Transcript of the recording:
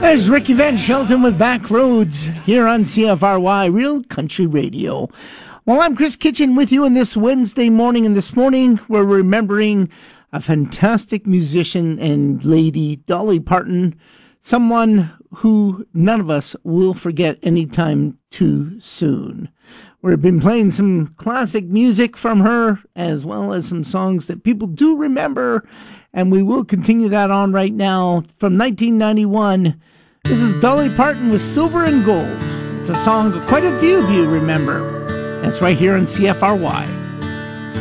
There's Ricky Van Shelton with Back Roads here on CFRY Real Country Radio. Well, I'm Chris Kitchen with you on this Wednesday morning, and this morning we're remembering a fantastic musician and lady, Dolly Parton, someone who none of us will forget anytime too soon. We've been playing some classic music from her, as well as some songs that people do remember, and we will continue that on right now. From 1991, this is Dolly Parton with Silver and Gold. It's a song quite a few of you remember. That's right here on CFRY.